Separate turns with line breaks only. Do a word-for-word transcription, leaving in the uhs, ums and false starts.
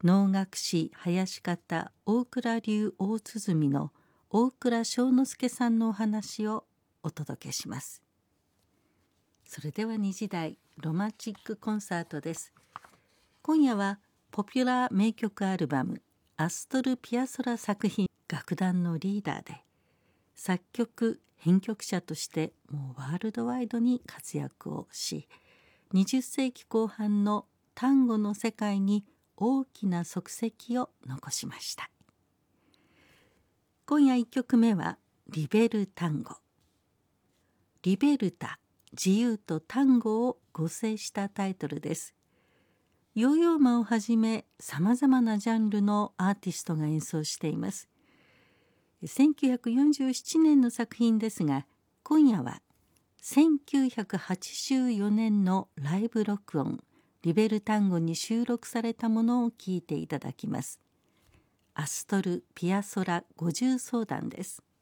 能楽師林方大倉流大鼓の大倉正之助さんのお話をお届けします。それではにじ台ロマンチックコンサートです。今夜はポピュラー名曲アルバムアストル・ピアソラ作品楽団のリーダーで、作曲編曲者としてもうワールドワイドに活躍をし、にじゅっ世紀後半のタンゴの世界に大きな足跡を残しました。今夜いっきょくめはリベルタンゴ。リベルタ、自由とタンゴを合成したタイトルです。ヨーヨーマをはじめさまざまなジャンルのアーティストが演奏しています。せんきゅうひゃくよんじゅうななねんの作品ですが、今夜はせんきゅうひゃくはちじゅうよねんのライブ録音リベルタンゴに収録されたものを聴いていただきます。アストル・ピアソラ五重奏団です。